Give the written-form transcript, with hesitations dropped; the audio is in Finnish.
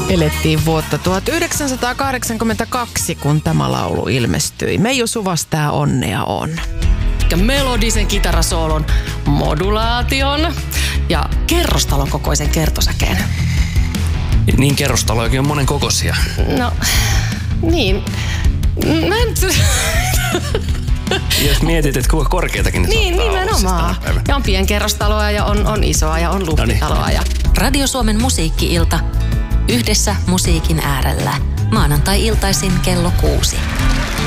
Elettiin vuotta 1982, kun tämä laulu ilmestyi. Meiju Suvas tää onnea on. Melodisen kitarasoolon, modulaation ja kerrostalon kokoisen kertosäkeen. Niin kerrostalojakin on monen kokoisia. No, niin. Mä en... Jos mietit, että kuinka korkeatakin ne Niin, nimenomaan. Ja on pienkerrostaloa ja on isoa ja on luhtitaloa. Ja... Radio Suomen musiikki-ilta. Yhdessä musiikin äärellä. Maanantai-iltaisin kello 6.